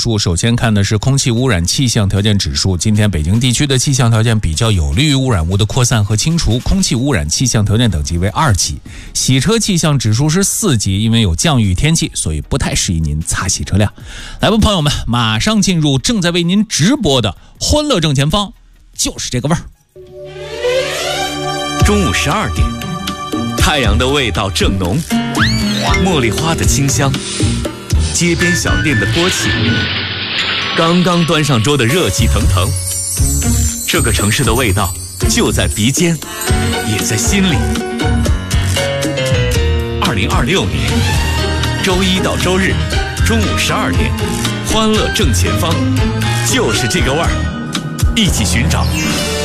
数，首先看的是空气污染气象条件指数。今天北京地区的气象条件比较有利于污染物的扩散和清除，空气污染气象条件等级为2级。洗车气象指数是4级，因为有降雨天气，所以不太适宜您擦洗车辆。来吧，朋友们，马上进入正在为您直播的欢乐正前方，就是这个味儿。 中午12点，太阳的味道正浓，茉莉花的清香，街边小店的锅气，刚刚端上桌的热气腾腾。这个城市的味道就在鼻尖，也在心里。2026年周一到周日中午12点，欢乐正前方，就是这个味儿，一起寻找